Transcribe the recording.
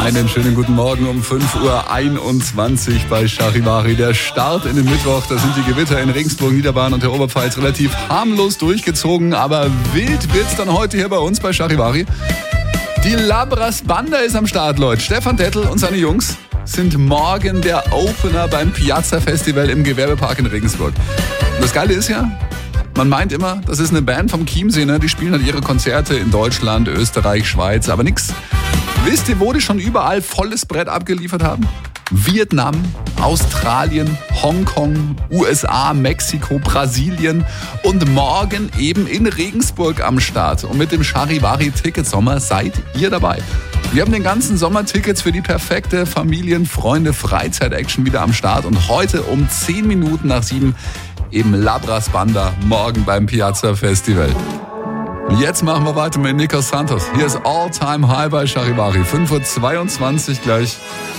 Einen schönen guten Morgen um 5.21 Uhr bei Charivari. Der Start in den Mittwoch, da sind die Gewitter in Regensburg, Niederbayern und der Oberpfalz relativ harmlos durchgezogen. Aber wild wird's dann heute hier bei uns bei Charivari. Die Labras Banda ist am Start, Leute. Stefan Dettel und seine Jungs sind morgen der Opener beim Piazza Festival im Gewerbepark in Regensburg. Und das Geile ist ja, man meint immer, das ist eine Band vom Chiemsee, ne? Die spielen halt ihre Konzerte in Deutschland, Österreich, Schweiz, aber nix. Wisst ihr, wo die schon überall volles Brett abgeliefert haben? Vietnam, Australien, Hongkong, USA, Mexiko, Brasilien und morgen eben in Regensburg am Start. Und mit dem Charivari Ticketsommer seid ihr dabei. Wir haben den ganzen Sommer Tickets für die perfekte Familien-, Freunde-, Freizeit-Action wieder am Start. Und heute um 10 Minuten nach 7 eben Labras Banda, morgen beim Piazza Festival. Jetzt machen wir weiter mit Nikos Santos. Hier ist All Time High bei Charivari. 5.22 Uhr gleich.